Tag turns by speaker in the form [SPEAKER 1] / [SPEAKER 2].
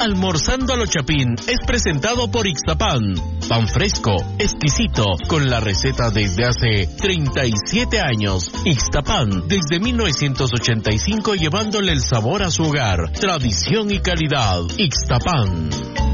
[SPEAKER 1] Almorzando a lo Chapín es presentado por Ixtapan. Pan fresco, exquisito, con la receta desde hace 37 años. Ixtapan, desde 1985 llevándole el sabor a su hogar. Tradición y calidad. Ixtapan.